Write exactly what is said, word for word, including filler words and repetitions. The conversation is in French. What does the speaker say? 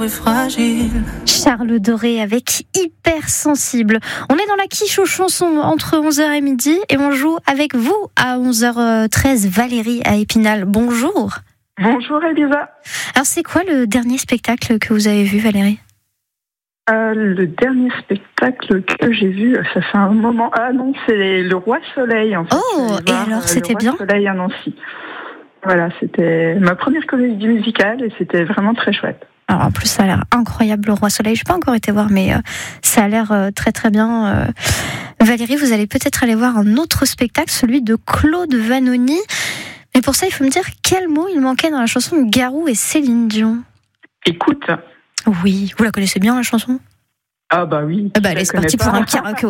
l'amour est fragile. Charles Doré avec Hypersensible. On est dans la quiche aux chansons entre onze heures et midi et on joue avec vous à onze heures treize. Valérie à Épinal, bonjour. Bonjour Elisa. Alors c'est quoi le dernier spectacle que vous avez vu, Valérie ? Euh, le dernier spectacle que j'ai vu, ça fait un moment. Ah non, c'est Le Roi Soleil. En fait. Oh, et voir, alors euh, c'était bien ? Le Roi Soleil à Nancy. Voilà, c'était ma première comédie musicale et c'était vraiment très chouette. Alors en plus ça a l'air incroyable, Le Roi Soleil. Je n'ai pas encore été voir, mais euh, ça a l'air euh, très très bien. Euh... Valérie, vous allez peut-être aller voir un autre spectacle, celui de Claude Vanoni. Mais pour ça, il faut me dire quel mot il manquait dans la chanson de Garou et Céline Dion. Écoute. Oui, vous la connaissez bien la chanson ? Ah bah oui. Ah bah allez, c'est parti pour un karaoké,